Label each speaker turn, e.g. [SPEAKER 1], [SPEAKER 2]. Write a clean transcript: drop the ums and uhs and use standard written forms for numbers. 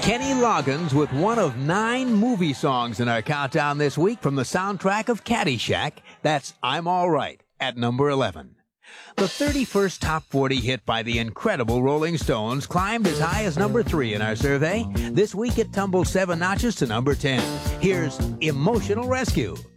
[SPEAKER 1] Kenny Loggins with one of 9 movie songs in our countdown this week from the soundtrack of Caddyshack. That's I'm All Right at number 11. The 31st Top 40 hit by the incredible Rolling Stones climbed as high as number 3 in our survey. This week it tumbled 7 notches to number 10. Here's Emotional Rescue.